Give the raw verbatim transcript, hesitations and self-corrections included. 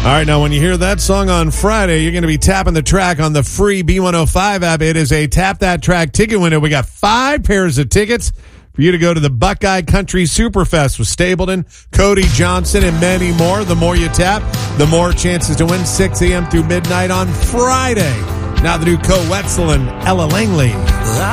All right, now when you hear that song on Friday, you're going to be tapping the track on the free B one oh five app. It is a Tap That Track ticket window. We got five pairs of tickets for you to go to the Buckeye Country Superfest with Stapleton, Cody Johnson, and many more. The more you tap, the more chances to win. six a.m. through midnight on Friday. Now the new Co Wetzel and Ella Langley.